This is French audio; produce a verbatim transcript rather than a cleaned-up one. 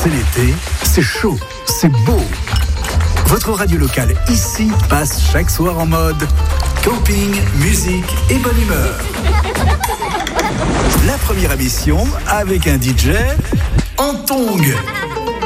c'est l'été, c'est chaud, c'est beau. Votre radio locale ici passe chaque soir en mode camping, musique et bonne humeur. La première émission avec un D J en tongs.